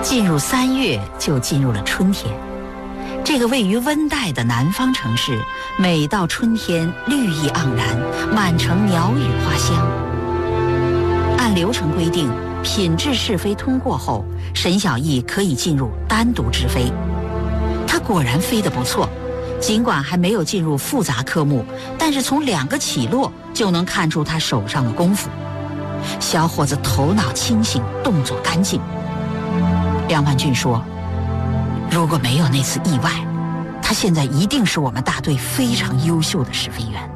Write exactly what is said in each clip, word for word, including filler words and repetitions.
进入三月就进入了春天。这个位于温带的南方城市，每到春天绿意盎然，满城鸟语花香。按流程规定，品质试飞通过后，沈小艺可以进入单独直飞。他果然飞得不错，尽管还没有进入复杂科目，但是从两个起落就能看出他手上的功夫。小伙子头脑清醒，动作干净。梁万俊说，如果没有那次意外，他现在一定是我们大队非常优秀的试飞员。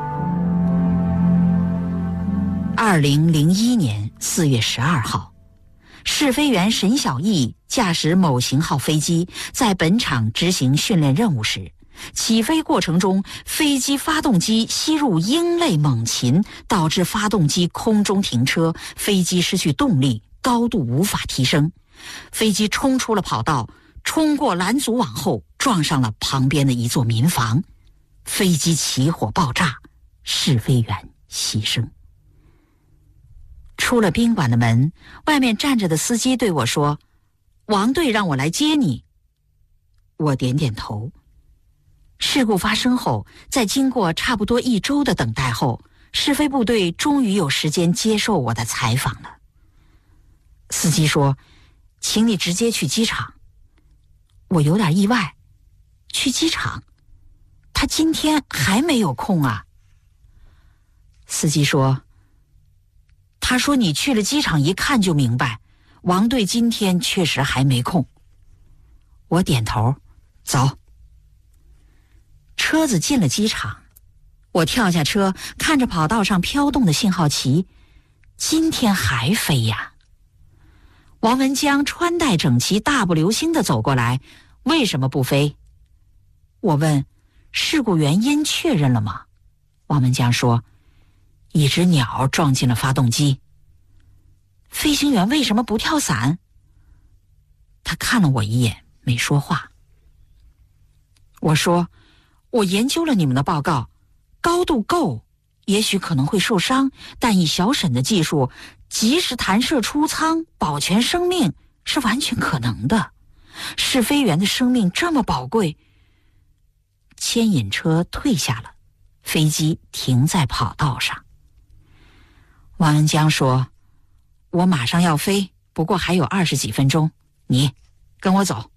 二零零一年四月十二号，试飞员沈小艺驾驶某型号飞机在本场执行训练任务时，起飞过程中飞机发动机吸入鹰类猛禽，导致发动机空中停车，飞机失去动力，高度无法提升，飞机冲出了跑道，冲过拦阻网后撞上了旁边的一座民房，飞机起火爆炸，试飞员牺牲。出了宾馆的门，外面站着的司机对我说，王队让我来接你。我点点头。事故发生后，在经过差不多一周的等待后，试飞部队终于有时间接受我的采访了。司机说，请你直接去机场。我有点意外，去机场？他今天还没有空啊。司机说，他说你去了机场一看就明白，王队今天确实还没空。我点头，走。车子进了机场，我跳下车，看着跑道上飘动的信号旗，今天还飞呀。王文江穿戴整齐，大步流星地走过来，为什么不飞？我问，事故原因确认了吗？王文江说，一只鸟撞进了发动机。飞行员为什么不跳伞？他看了我一眼，没说话。我说，我研究了你们的报告，高度够，也许可能会受伤，但以小沈的技术，及时弹射出舱，保全生命是完全可能的。试飞员的生命这么宝贵。牵引车退下了，飞机停在跑道上。王文江说，我马上要飞，不过还有二十几分钟，你跟我走。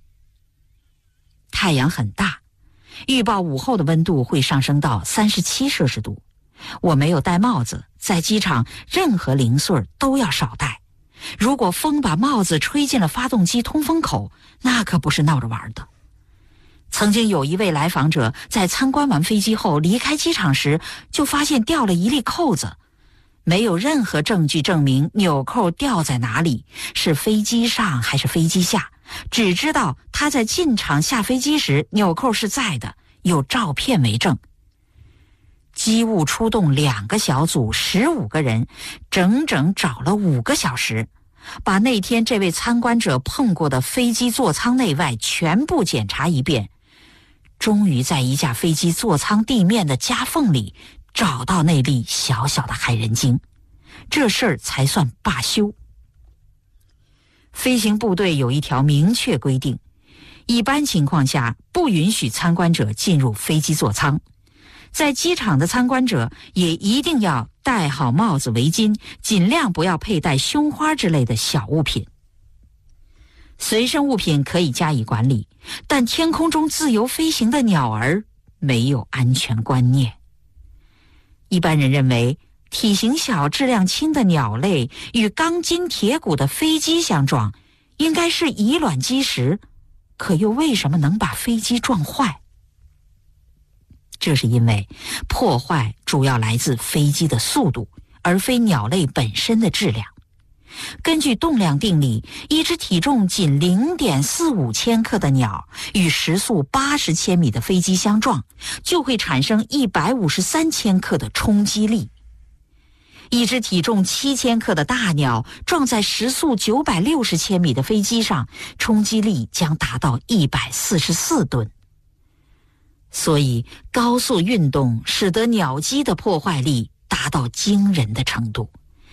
太阳很大，预报午后的温度会上升到三十七摄氏度。我没有戴帽子，在机场任何零碎都要少戴。如果风把帽子吹进了发动机通风口，那可不是闹着玩的。曾经有一位来访者在参观完飞机后离开机场时，就发现掉了一粒扣子，没有任何证据证明纽扣掉在哪里，是飞机上还是飞机下，只知道他在进场下飞机时纽扣是在的，有照片为证。机务出动两个小组，十五个人，整整找了五个小时，把那天这位参观者碰过的飞机座舱内外全部检查一遍，终于在一架飞机座舱地面的夹缝里找到那粒小小的害人精，这事儿才算罢休。飞行部队有一条明确规定，一般情况下不允许参观者进入飞机座舱，在机场的参观者也一定要戴好帽子围巾，尽量不要佩戴胸花之类的小物品。随身物品可以加以管理，但天空中自由飞行的鸟儿没有安全观念。一般人认为，体型小质量轻的鸟类与钢筋铁骨的飞机相撞，应该是以卵击石，可又为什么能把飞机撞坏？这是因为破坏主要来自飞机的速度，而非鸟类本身的质量。根据动量定理，一只体重仅 零点四五千克的鸟与时速八十千米的飞机相撞，就会产生一百五十三千克的冲击力。一只体重七千克的大鸟撞在时速九百六十千米的飞机上，冲击力将达到一百四十四吨。所以高速运动使得鸟击的破坏力达到惊人的程度，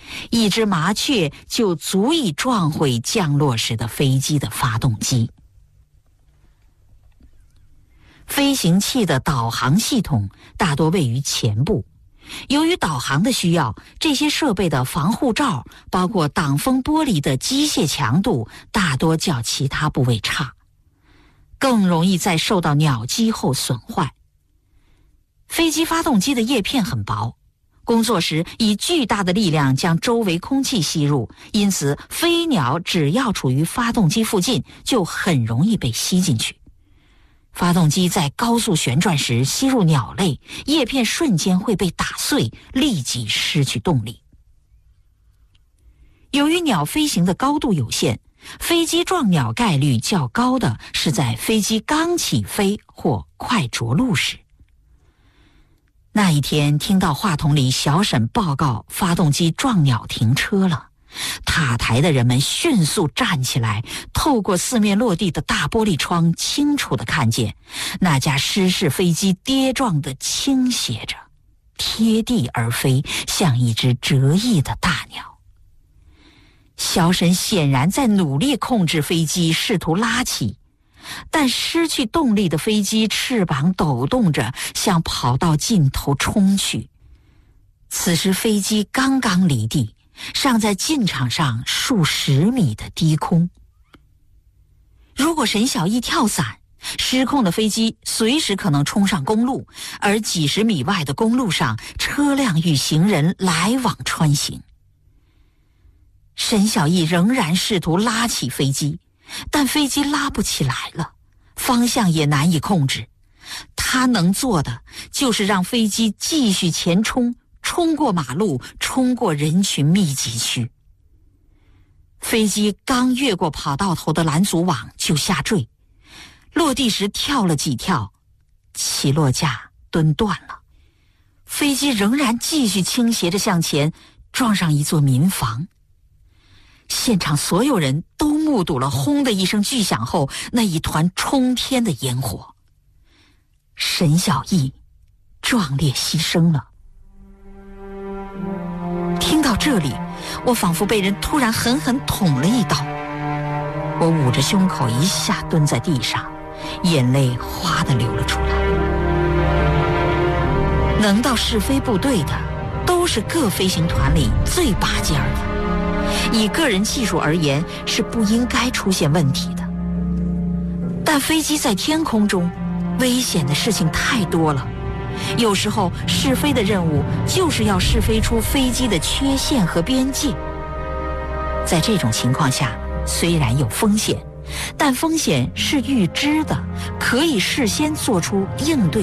一只麻雀就足以撞毁降落时的飞机的发动机。飞行器的导航系统大多位于前部，由于导航的需要，这些设备的防护罩，包括挡风玻璃的机械强度，大多较其他部位差，更容易在受到鸟击后损坏。飞机发动机的叶片很薄，工作时以巨大的力量将周围空气吸入，因此飞鸟只要处于发动机附近，就很容易被吸进去。发动机在高速旋转时吸入鸟类，叶片瞬间会被打碎，立即失去动力。由于鸟飞行的高度有限，飞机撞鸟概率较高的是在飞机刚起飞或快着陆时。那一天，听到话筒里小沈报告发动机撞鸟停车了，塔台的人们迅速站起来，透过四面落地的大玻璃窗清楚地看见那架失事飞机跌撞地倾斜着，贴地而飞，像一只折翼的大鸟。小沈显然在努力控制飞机，试图拉起，但失去动力的飞机翅膀抖动着，向跑道尽头冲去。此时飞机刚刚离地，尚在近场上数十米的低空。如果沈小艺跳伞，失控的飞机随时可能冲上公路，而几十米外的公路上，车辆与行人来往穿行。沈小艺仍然试图拉起飞机，但飞机拉不起来了，方向也难以控制。他能做的就是让飞机继续前冲，冲过马路，冲过人群密集区。飞机刚越过跑道头的拦阻网就下坠，落地时跳了几跳，起落架蹲断了。飞机仍然继续倾斜着向前，撞上一座民房。现场所有人都目睹了轰的一声巨响后那一团冲天的烟火。沈小艺壮烈牺牲了。听到这里，我仿佛被人突然狠狠捅了一刀，我捂着胸口一下蹲在地上，眼泪哗地流了出来。能到试飞部队的都是各飞行团里最拔尖儿的，以个人技术而言是不应该出现问题的。但飞机在天空中，危险的事情太多了，有时候试飞的任务就是要试飞出飞机的缺陷和边界。在这种情况下，虽然有风险，但风险是预知的，可以事先做出应对